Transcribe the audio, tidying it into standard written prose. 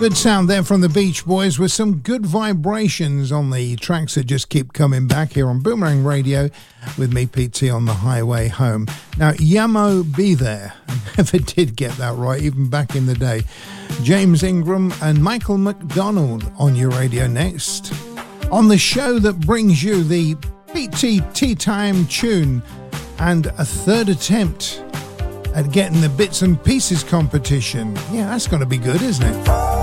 Good sound there from the Beach Boys with some good vibrations on the tracks that just keep coming back here on Boomerang Radio with me, PT, on the highway home. Now, Yamo Be There, I never did get that right, even back in the day. James Ingram and Michael McDonald on your radio next. On the show that brings you the PT Tea Time tune and a third attempt at getting the bits and pieces competition. Yeah, that's going to be good, isn't it?